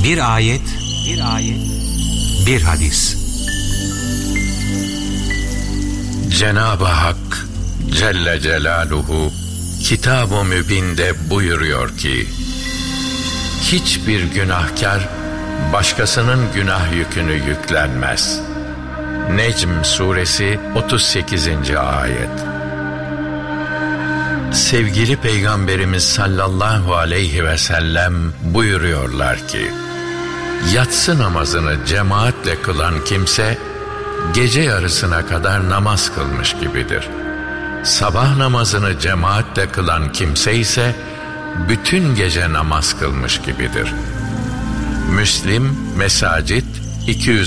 Bir ayet, bir hadis. Cenab-ı Hak Celle Celaluhu Kitab-ı Mübin'de buyuruyor ki, hiçbir günahkar başkasının günah yükünü yüklenmez. Necm suresi 38. ayet. Sevgili Peygamberimiz sallallahu aleyhi ve sellem buyuruyorlar ki, yatsı namazını cemaatle kılan kimse gece yarısına kadar namaz kılmış gibidir. Sabah namazını cemaatle kılan kimse ise bütün gece namaz kılmış gibidir. Müslim Mesacit 200